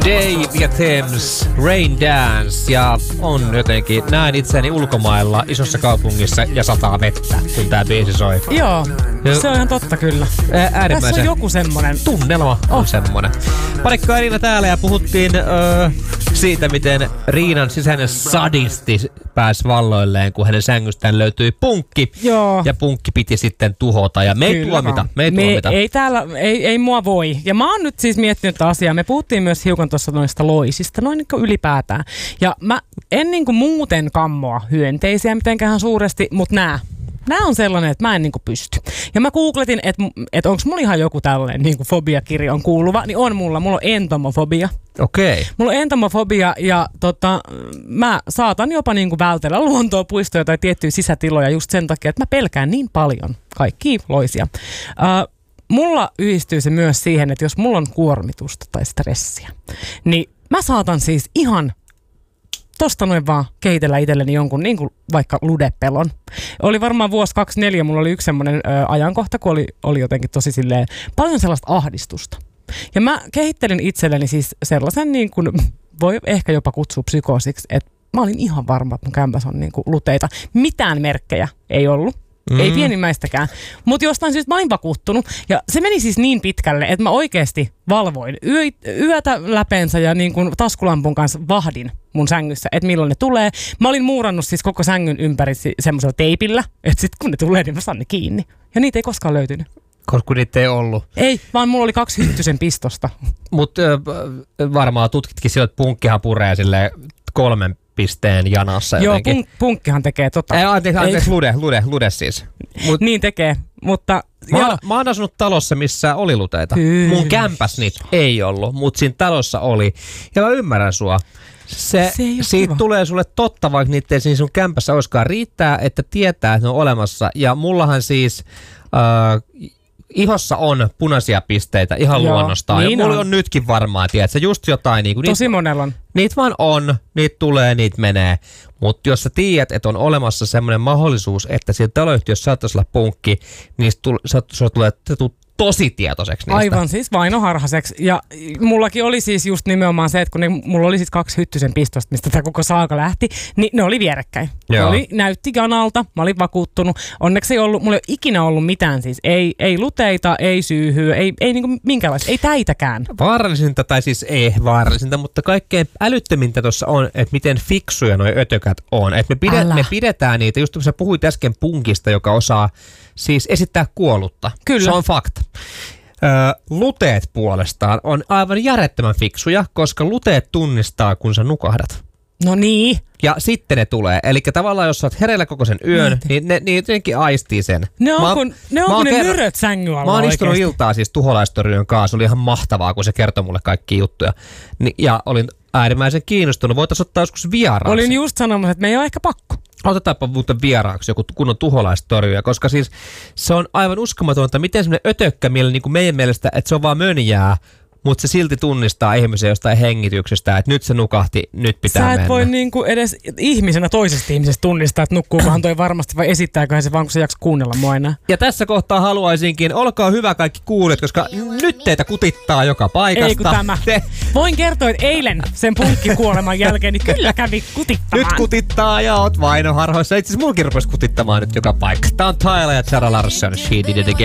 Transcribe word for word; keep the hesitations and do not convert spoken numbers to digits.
Dave ja Thames, Rain Dance, ja on jotenkin, näen itseäni ulkomailla isossa kaupungissa ja sataa vettä, kun tää biisi soi. Joo, ja se on ihan totta kyllä. Äärimmäisen tässä on joku semmonen. Tunnelma on oh. semmonen. Parikko Elina täällä ja puhuttiin öö, siitä, miten Riinan sisäinen sadisti pääsi valloilleen, kun hänen sängystään löytyi punkki. Joo. Ja punkki piti sitten tuhota, ja me ei Kyllä tuomita, vaan. me ei me tuomita. Ei täällä, ei, ei mua voi. Ja mä oon nyt siis miettinyt tätä asiaa. Me puhuttiin myös hiukan tuossa noista loisista, noin niin kuin ylipäätään. Ja mä en niin kuin muuten kammoa hyönteisiä mitenkään suuresti, mutta nää. Nää on sellainen, että mä en niinku pysty. Ja mä googletin, että et onko mulla ihan joku tällainen niinku fobiakirjon kuuluva, niin on mulla. Mulla on entomofobia. Okei. Okay. Mulla on entomofobia ja tota, mä saatan jopa niinku vältellä luontoa, puistoja tai tiettyjä sisätiloja just sen takia, että mä pelkään niin paljon kaikkia loisia. Uh, mulla yhdistyy se myös siihen, että jos mulla on kuormitusta tai stressiä, niin mä saatan siis ihan tosta noin vaan kehitellä itselleni jonkun niin kuin vaikka ludepelon. Oli varmaan vuosi kaksikymmentäneljä, mulla oli yksi semmoinen ö, ajankohta, kun oli, oli jotenkin tosi silleen paljon sellaista ahdistusta. Ja mä kehittelin itselleni siis sellaisen niin kuin, voi ehkä jopa kutsua psykoosiksi, että mä olin ihan varma, että mun kämpäs on niin kuin luteita. Mitään merkkejä ei ollut. Mm. Ei pienimmäistäkään. Mutta jostain syystä mä olin vakuuttunut. Ja se meni siis niin pitkälle, että mä oikeasti valvoin yö, yötä läpeensä ja niin kuin taskulampun kanssa vahdin mun sängyssä, että milloin ne tulee. Mä olin muurannut siis koko sängyn ympäri semmoisella teipillä, että sit kun ne tulee, niin mä saan ne kiinni. Ja niitä ei koskaan löytynyt. Koska niitä ei ollut. Ei, vaan mulla oli kaksi hyttysen pistosta. Mutta äh, varmaan tutkitkin sillä, että punkkihan puree silleen kolmen pisteen janassa jotenkin. Joo, punk- punkkihan tekee tota. Ei, anteeksi, anteeksi lude, lude, lude siis. Mut, niin tekee, mutta... Mä oon, mä oon asunut talossa, missä oli luteita. Kyllä. Mun kämpäs niitä ei ollut, mutta siinä talossa oli. Ja mä ymmärrän sua. Se, se siitä kiva. Tulee sulle totta, vaikka niitä ei siinä sun kämpässä olisikaan. Riittää, että tietää, että ne on olemassa. Ja mullahan siis... Äh, ihossa on punaisia pisteitä ihan Joo, luonnostaan. Niin ja mulla on. on nytkin varmaan, tiedätkö, just jotain. Niin kuin, Tosi niitä, monella on. Niitä vaan on, niitä tulee, niitä menee. Mutta jos sä tiedät, että on olemassa semmoinen mahdollisuus, että siellä taloyhtiössä saattaisi olla punkki, niin sä tulee tosi tietoiseksi niistä. Aivan siis vainoharhaiseksi. Ja mullakin oli siis just nimenomaan se, että kun ne, mulla oli siis kaksi hyttysen pistosta, mistä tämä koko saaka lähti, niin ne oli vierekkäin. Ne oli, näytti janalta, mä olin vakuuttunut. Onneksi ei ollut, mulla ei ole ikinä ollut mitään siis. Ei, ei luteita, ei syyhyä, ei, ei niinku minkälaista, ei täitäkään. Vaarallisinta, tai siis ei vaarallisinta, mutta kaikkein älyttömintä tuossa on, että miten fiksuja nuo ötökät on. Että me, pide, me pidetään niitä, just kun sä puhuit äsken punkista, joka osaa siis esittää kuollutta. Kyllä. Se on fakta. Öö, luteet puolestaan on aivan järjettömän fiksuja, koska luteet tunnistaa, kun sä nukahdat. No niin. Ja sitten ne tulee. Eli tavallaan, jos sä oot hereillä koko sen yön, Mieti. niin ne, ne jotenkin aistii sen. Ne on kun ne, on kun ne kerran, myröt sängyn alla. Mä oon istunut oikeasti. iltaa siis tuholaistorjun kanssa. Se oli ihan mahtavaa, kun se kertoi mulle kaikkia juttuja. Ni, ja olin äärimmäisen kiinnostunut. Voitaisiin ottaa joskus vieraaksi. Olin just sanomassa, että me ei ole ehkä pakko. Otetaanpa muuten vieraaksi joku kunnon tuholaistorjuja, koska siis se on aivan uskomatonta, miten semmoinen ötökkä mieli, niin kuin meidän mielestä, että se on vaan mönjää, mutta se silti tunnistaa ihmisen jostain hengityksestä, että nyt se nukahti, nyt pitää mennä. Sä et voi niinku edes ihmisenä toisesta ihmisestä tunnistaa, että nukkuukohan toi varmasti vai esittääköhän se vaan, kun se jaksa kuunnella mua enää. Ja tässä kohtaa haluaisinkin, olkaa hyvä kaikki kuulijat, koska nyt teitä kutittaa joka paikasta. Ei kun tämä. Te... Voin kertoa, että eilen sen punkkikuoleman jälkeen, niin kyllä kävi kutittamaan. Nyt kutittaa ja oot vainoharhoissa. Itse asiassa mulkin rupesi kutittamaan nyt joka paikka. Tää on Tyler ja Zara Larsson, She Did It Again.